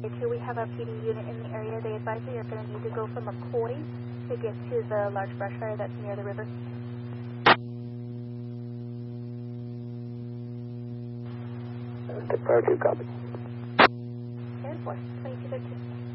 Two, we have a PD unit in the area. They advise that you're going to need to go from McCoy to get to the large brush fire that's near the river. Fire 2, copy. Air Force, 2213.